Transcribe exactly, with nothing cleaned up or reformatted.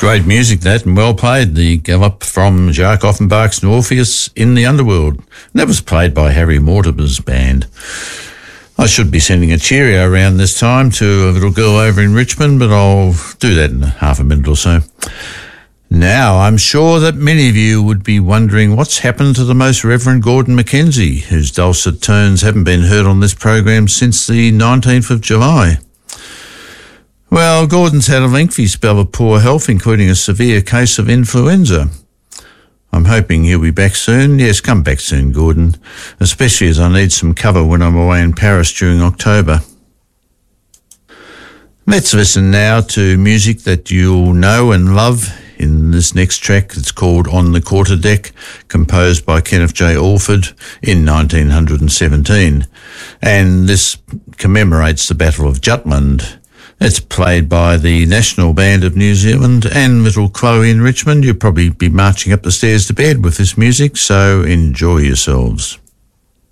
Great music, that, and well played. The gallop from Jacques Offenbach's Orpheus in the Underworld. And that was played by Harry Mortimer's band. I should be sending a cheerio around this time to a little girl over in Richmond, but I'll do that in half a minute or so. Now, I'm sure that many of you would be wondering what's happened to the Most Reverend Gordon Mackenzie, whose dulcet tones haven't been heard on this program since the nineteenth of July. Well, Gordon's had a lengthy spell of poor health, including a severe case of influenza. I'm hoping he'll be back soon. Yes, come back soon, Gordon, especially as I need some cover when I'm away in Paris during October. Let's listen now to music that you'll know and love in this next track that's called On the Quarterdeck, composed by Kenneth J. Alford in nineteen seventeen. And this commemorates the Battle of Jutland. It's played by the National Band of New Zealand and little Chloe in Richmond. You'll probably be marching up the stairs to bed with this music, so enjoy yourselves.